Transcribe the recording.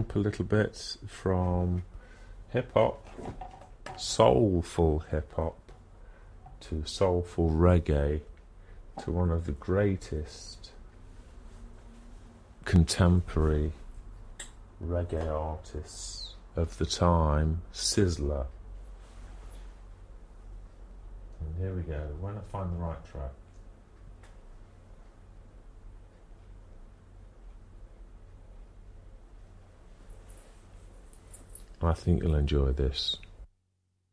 jump a little bit from hip-hop, soulful hip-hop, to soulful reggae, to one of the greatest contemporary reggae artists of the time, Sizzla. And here we go, when I find the right track. I think you'll enjoy this.